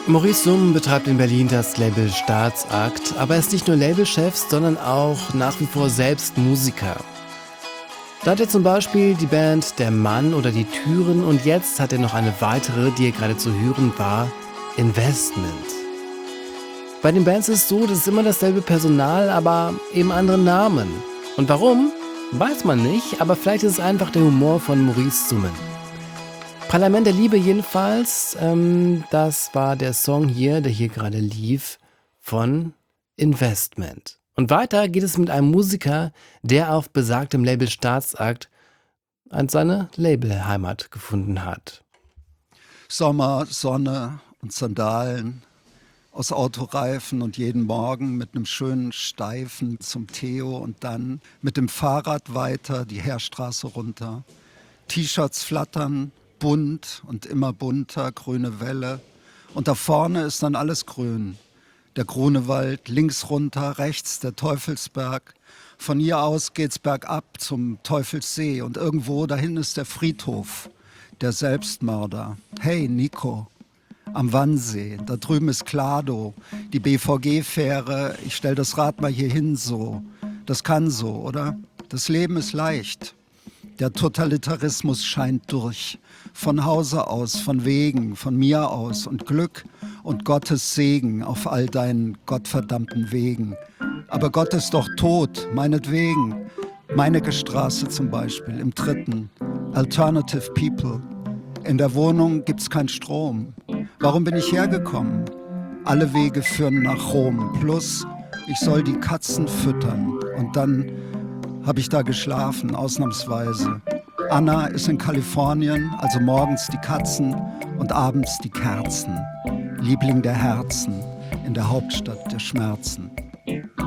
Maurice Summen betreibt in Berlin das Label Staatsakt, aber er ist nicht nur Labelchef, sondern auch nach wie vor selbst Musiker. Da hat er zum Beispiel die Band Der Mann oder Die Türen und jetzt hat er noch eine weitere, die er gerade zu hören war, Investment. Bei den Bands ist es so, das ist immer dasselbe Personal, aber eben andere Namen. Und warum? Weiß man nicht, aber vielleicht ist es einfach der Humor von Maurice Summen. Parlament der Liebe jedenfalls, das war der Song hier, der hier gerade lief, von Investment. Und weiter geht es mit einem Musiker, der auf besagtem Label Staatsakt seine Labelheimat gefunden hat. Sommer, Sonne und Sandalen aus Autoreifen und jeden Morgen mit einem schönen Steifen zum Theo und dann mit dem Fahrrad weiter die Heerstraße runter. T-Shirts flattern, bunt und immer bunter, grüne Welle. Und da vorne ist dann alles grün. Der Grunewald, links runter, rechts der Teufelsberg. Von hier aus geht's bergab zum Teufelssee und irgendwo dahin ist der Friedhof, der Selbstmörder. Hey Nico, am Wannsee, da drüben ist Klado, die BVG-Fähre, ich stell das Rad mal hier hin so. Das kann so, oder? Das Leben ist leicht. Der Totalitarismus scheint durch. Von Hause aus, von Wegen, von mir aus und Glück und Gottes Segen auf all deinen gottverdammten Wegen. Aber Gott ist doch tot, meinetwegen. Meinecke Straße zum Beispiel, im 3. Alternative People. In der Wohnung gibt's keinen Strom. Warum bin ich hergekommen? Alle Wege führen nach Rom. Plus, ich soll die Katzen füttern. Und dann habe ich da geschlafen, ausnahmsweise. Anna ist in Kalifornien, also morgens die Katzen und abends die Kerzen. Liebling der Herzen in der Hauptstadt der Schmerzen.